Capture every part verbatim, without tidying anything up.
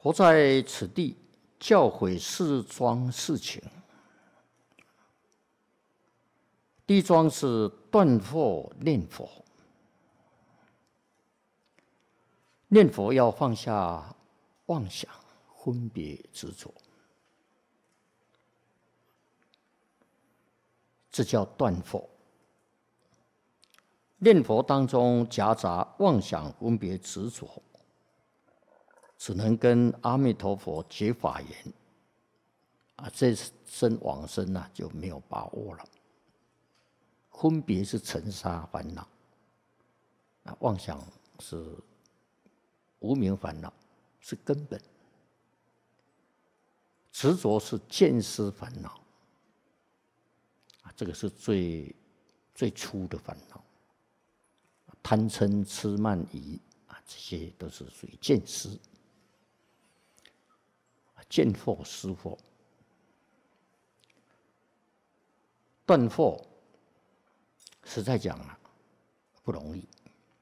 佛在此地教诲四桩事情。第一桩是断惑念佛，念佛要放下妄想、分别执着，这叫断惑。念佛当中夹杂妄想、分别执着，只能跟阿弥陀佛结法缘啊，这生往生啊就没有把握了。分别是尘沙烦恼，啊，妄想是无明烦恼，是根本；执着是见思烦恼，啊，这个是最最初的烦恼。贪嗔痴慢疑啊，这些都是属于见思。见惑思惑，断惑，实在讲啊，不容易。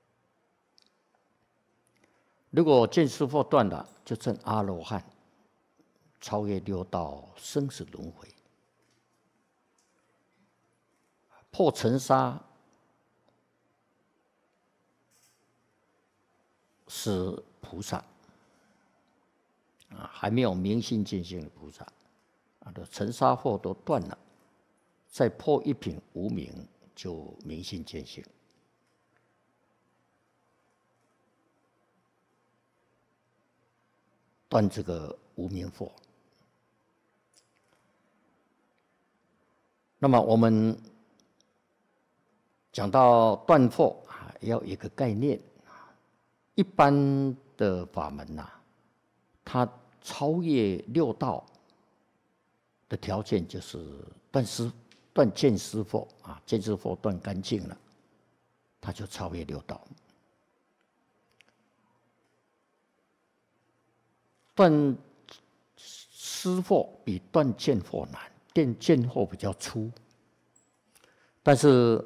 如果见思惑断了，就证阿罗汉，超越六道生死轮回，破尘沙，是菩萨啊，还没有明心见性的菩萨啊，的尘沙惑都断了，再破一品无明，就明心见性。断这个无明惑。那么我们讲到断惑啊，要有一个概念。一般的法门呐、啊，它超越六道的条件就是断思、断见思惑啊，见思惑断干净了，它就超越六道。断思惑比断见惑难，断见惑比较粗，但是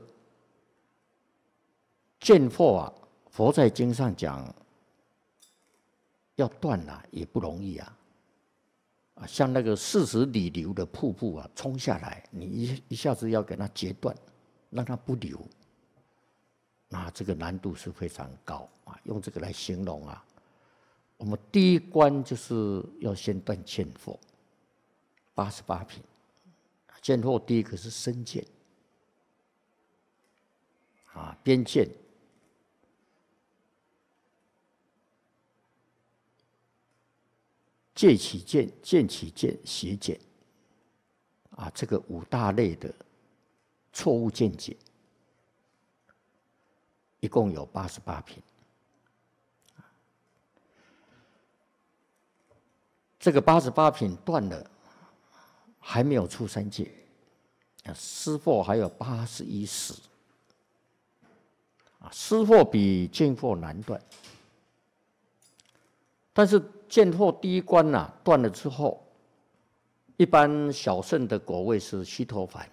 见惑啊，佛在经上讲，要断啊也不容易啊。啊，像那个四十里流的瀑布啊，冲下来，你一一下子要给它截断，让它不流，那这个难度是非常高啊。用这个来形容啊，我们第一关就是要先断见惑，八十八品。见惑第一个是身见，啊，边见。戒起见、见起见、邪见，啊，这个五大类的错误见解，一共有八十八品。这个八十八品断了，还没有出三界，啊，思惑还有八十一识，啊，思惑比见惑难断，但是见惑第一关呐、啊、断了之后，一般小乘的果位是须陀洹，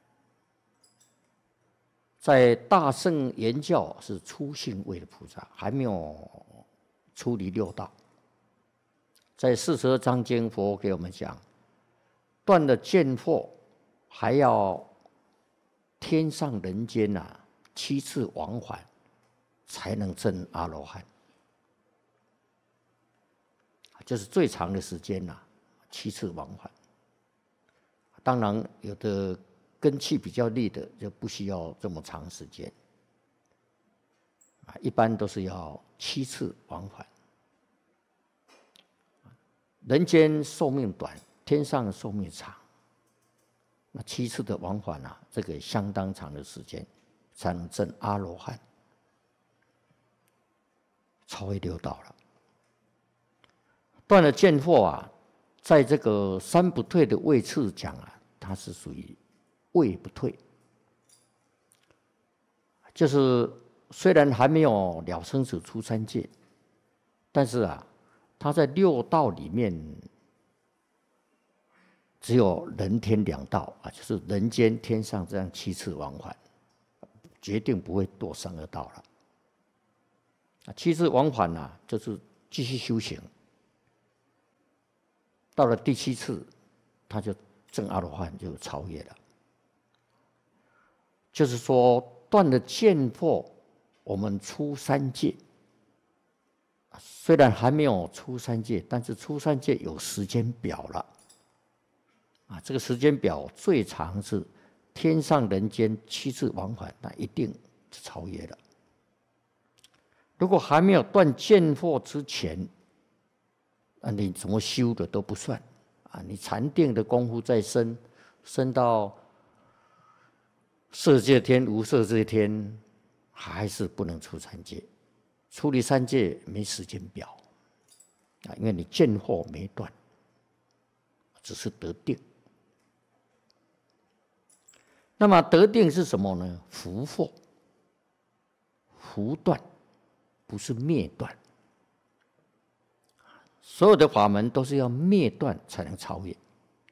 在大乘圆教是初信位的菩萨，还没有出离六道。在四十二章经，佛给我们讲，断了见惑，还要天上人间呐、啊、七次往返，才能证阿罗汉。就是最长的时间呐、啊，七次往返。当然，有的根气比较利的就不需要这么长时间，啊，一般都是要七次往返。人间寿命短，天上寿命长，那七次的往返啊，这个相当长的时间，才能证阿罗汉，超越六道了。断了见惑啊，在这个三不退的位次讲啊，它是属于位不退，就是虽然还没有了生死出三界，但是啊，它在六道里面只有人天两道啊，就是人间、天上这样七次往返，决定不会堕三恶道了。啊，七次往返啊，就是继续修行。 到了第七次，他就证阿罗汉，就超越了。就是说，断了见惑，我们出三界。虽然还没有出三界，但是出三界有时间表了。啊，这个时间表最长是天上人间七次往返，那一定是超越了。如果还没有断见惑之前，啊，你怎么修的都不算啊！你禅定的功夫再深，深到色界天、无色界天，还是不能出三界。出离三界没时间表啊，因为你见惑没断，只是得定。那么得定是什么呢？伏惑，伏断，不是灭断。所有的法门都是要灭断才能超越。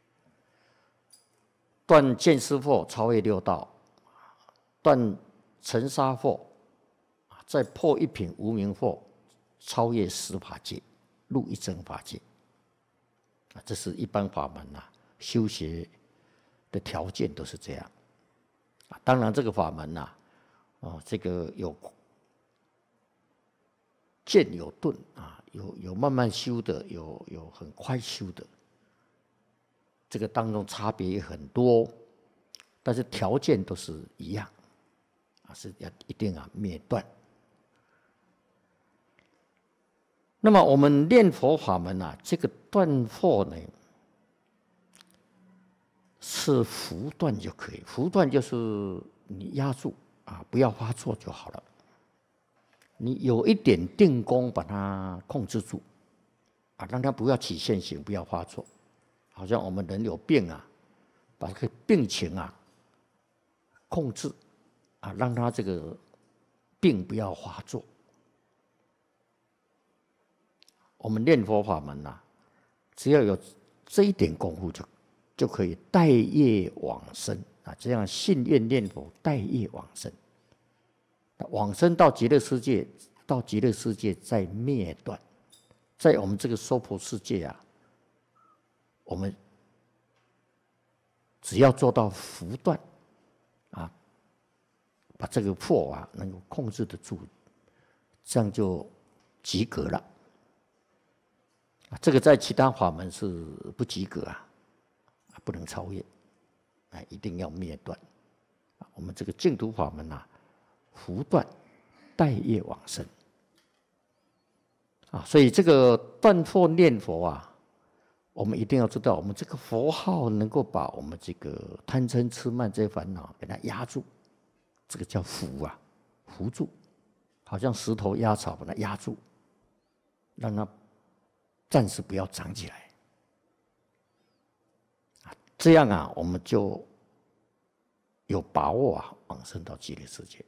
断见思惑，超越六道；断尘沙惑，再破一品无明惑，超越十法界，入一真法界。这是一般法门啊，修学的条件都是这样。当然，这个法门呐，啊，这个有渐有顿啊，有有慢慢修的，有有很快修的，这个当中差别也很多，但是条件都是一样，啊，是要一定啊灭断。那么我们念佛法门啊，这个断惑呢，是伏断就可以。伏断就是你压住啊，不要发作就好了。你有一点定功，把它控制住啊，让它不要起现行，不要发作。好像我们人有病啊，把这个病情啊控制啊，让它这个病不要发作。我们念佛法门呐、啊，只要有这一点功夫就，就就可以带业往生啊。这样信愿念佛，带业往生。往生到极乐世界，到极乐世界再灭断，在我们这个娑婆世界啊，我们只要做到伏断啊，把这个惑啊能够控制得住，这样就及格了。这个在其他法门是不及格啊，不能超越，啊，一定要灭断。我们这个净土法门啊，伏断带业往生啊，所以这个断惑念佛啊，我们一定要知道，我们这个佛号能够把我们这个贪嗔痴慢这些烦恼给它压住，这个叫伏啊，伏住，好像石头压草把它压住，让它暂时不要长起来，这样啊，我们就有把握啊，往生到极乐世界。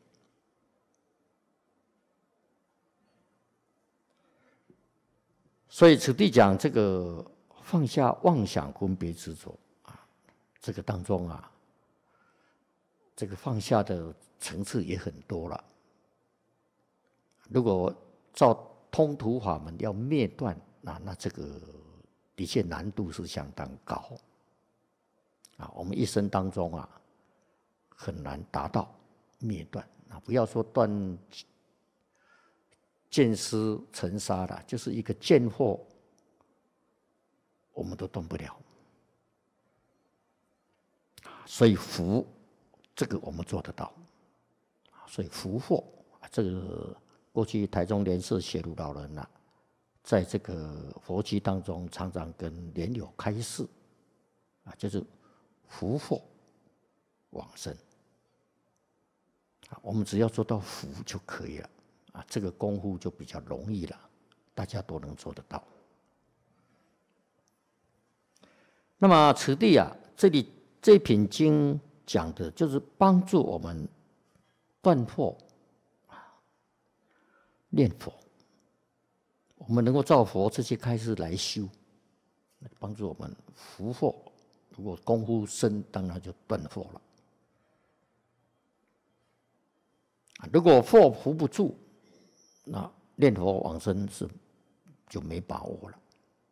所以此地讲这个放下妄想分别执着啊，这个当中啊，这个放下的层次也很多了。如果照通途法门要灭断，那那这个的确难度是相当高啊。我们一生当中啊，很难达到灭断啊。不要说断见思尘沙了，就是一个见惑，我们都断不了。所以伏，这个我们做得到。所以伏惑，这个过去台中莲社写入老人啊，在这个佛经当中常常跟莲友开示啊，就是伏惑往生。我们只要做到伏就可以了。啊，这个功夫就比较容易了，大家都能做得到。那么此地啊，这里这品经讲的就是帮助我们断惑、念佛，我们能够照佛这些开示来修，帮助我们伏惑。如果功夫深，当然就断惑了。如果惑伏不住，那念佛往生是就没把握了。